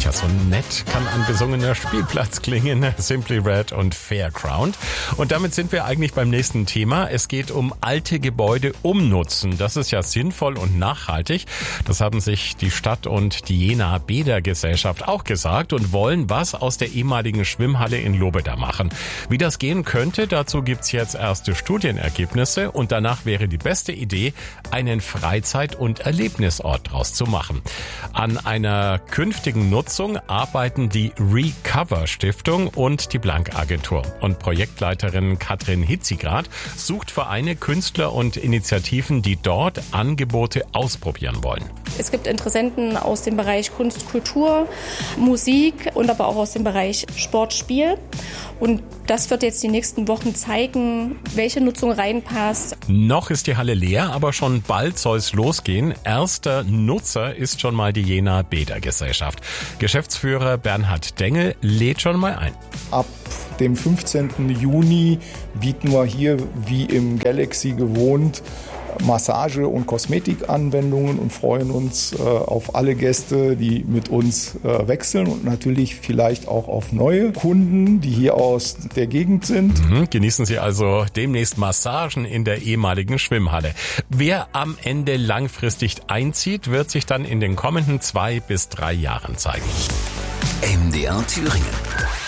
Ja, so nett kann ein besungener Spielplatz klingen. Simply Red und Fairground. Und damit sind wir eigentlich beim nächsten Thema. Es geht um alte Gebäude umnutzen. Das ist ja sinnvoll und nachhaltig. Das haben sich die Stadt und die Jenaer Bädergesellschaft auch gesagt und wollen was aus der ehemaligen Schwimmhalle in Lobeda machen. Wie das gehen könnte, dazu gibt's jetzt erste Studienergebnisse und danach wäre die beste Idee, einen Freizeit- und Erlebnisort draus zu machen. An einer künftigen Nutzung arbeiten die Recover Stiftung und die Blank Agentur. Und Projektleiterin Katrin Hitzigrad sucht Vereine, Künstler und Initiativen, die dort Angebote ausprobieren wollen. Es gibt Interessenten aus dem Bereich Kunst, Kultur, Musik und aber auch aus dem Bereich Sport, Spiel. Und das wird jetzt die nächsten Wochen zeigen, welche Nutzung reinpasst. Noch ist die Halle leer, aber schon bald soll es losgehen. Erster Nutzer ist schon mal die Jenaer Bädergesellschaft. Geschäftsführer Bernhard Dengel lädt schon mal ein. Ab dem 15. Juni bieten wir hier, wie im Galaxy gewohnt, Massage- und Kosmetikanwendungen und freuen uns auf alle Gäste, die mit uns wechseln und natürlich vielleicht auch auf neue Kunden, die hier aus der Gegend sind. Genießen Sie also demnächst Massagen in der ehemaligen Schwimmhalle. Wer am Ende langfristig einzieht, wird sich dann in den kommenden 2 bis 3 Jahren zeigen. MDR Thüringen.